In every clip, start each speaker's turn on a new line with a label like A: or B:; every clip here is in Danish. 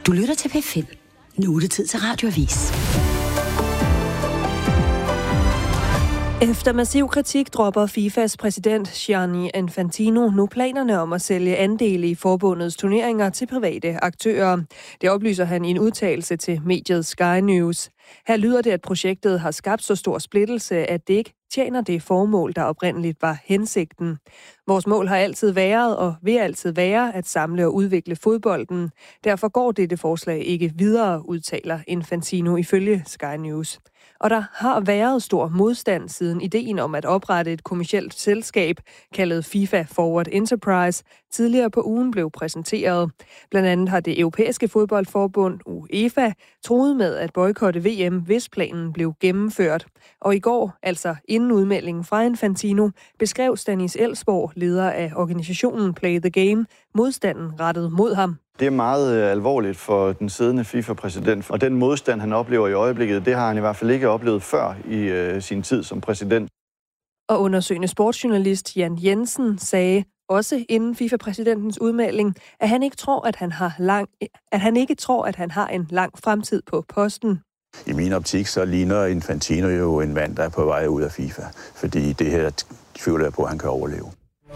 A: Du lytter til P5. Nu er det tid til Radioavis.
B: Efter massiv kritik dropper FIFAs præsident Gianni Infantino nu planerne om at sælge andele i forbundets turneringer til private aktører. Det oplyser han i en udtalelse til mediet Sky News. Her lyder det, at projektet har skabt så stor splittelse, at det ikke tjener det formål, der oprindeligt var hensigten. Vores mål har altid været og vil altid være at samle og udvikle fodbolden. Derfor går dette forslag ikke videre, udtaler Infantino ifølge Sky News. Og der har været stor modstand siden ideen om at oprette et kommercielt selskab, kaldet FIFA Forward Enterprise, tidligere på ugen blev præsenteret. Blandt andet har det europæiske fodboldforbund UEFA truet med at boykotte VM, hvis planen blev gennemført. Og i går, altså inden udmeldingen fra Infantino, beskrev Stanis Elsborg, leder af organisationen Play the Game, modstanden rettet mod ham.
C: Det er meget alvorligt for den siddende FIFA-præsident, og den modstand, han oplever i øjeblikket, det har han i hvert fald ikke oplevet før i sin tid som præsident.
B: Og undersøgende sportsjournalist Jan Jensen sagde også inden FIFA-præsidentens udmelding, at han ikke tror, at han har en lang fremtid på posten.
D: I min optik så ligner Infantino jo en mand, der er på vej ud af FIFA, fordi det her tvivler jeg på, at han kan overleve.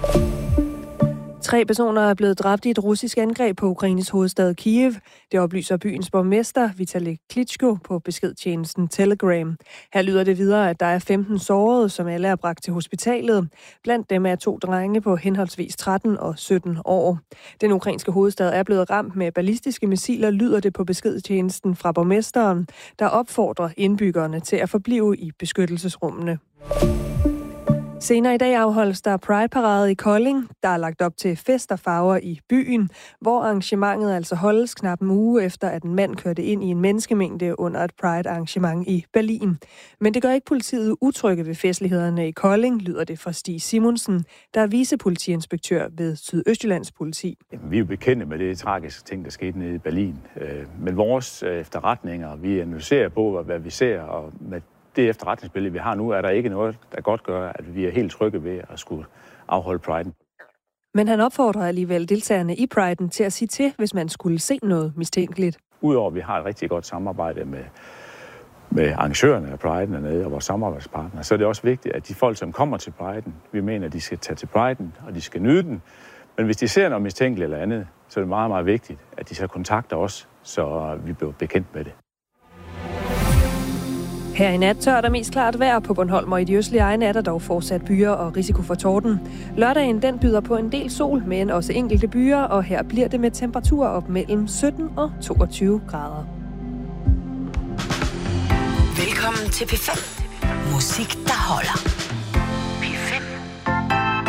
B: 3 personer er blevet dræbt i et russisk angreb på Ukraines hovedstad Kiev. Det oplyser byens borgmester Vitali Klitschko på beskedtjenesten Telegram. Her lyder det videre, at der er 15 sårede, som alle er bragt til hospitalet. Blandt dem er 2 drenge på henholdsvis 13 og 17 år. Den ukrainske hovedstad er blevet ramt med ballistiske missiler, lyder det på beskedtjenesten fra borgmesteren, der opfordrer indbyggerne til at forblive i beskyttelsesrummene. Senere i dag afholdes der Pride-parade i Kolding. Der er lagt op til fest og farver i byen, hvor arrangementet altså holdes knap en uge efter, at en mand kørte ind i en menneskemængde under et Pride-arrangement i Berlin. Men det gør ikke politiet utrygge ved festlighederne i Kolding, lyder det fra Stig Simonsen, der er vicepolitiinspektør ved Sydøstjyllands politi.
E: Vi er jo bekendte med det tragiske ting, der skete nede i Berlin. Men vores efterretninger, vi analyserer på, hvad vi ser, og med det efterretningsbillede, vi har nu, er der ikke noget, der godt gør, at vi er helt trygge ved at skulle afholde Pride'en.
B: Men han opfordrer alligevel deltagerne i Pride'en til at sige til, hvis man skulle se noget mistænkeligt.
E: Udover at vi har et rigtig godt samarbejde med arrangørerne af Pride'en dernede og vores samarbejdspartnere, så er det også vigtigt, at de folk, som kommer til Pride'en, vi mener, at de skal tage til Pride'en, og de skal nyde den. Men hvis de ser noget mistænkeligt eller andet, så er det meget, meget vigtigt, at de skal kontakte os, så vi bliver bekendt med det.
B: Her i nat tør der mest klart vejr på Bornholm, og i de østlige egne er der dog fortsat byer og risiko for torden. Lørdagen den byder på en del sol, men også enkelte byer, og her bliver det med temperaturer op mellem 17 og 22 grader.
A: Velkommen til P5. Musik, der holder.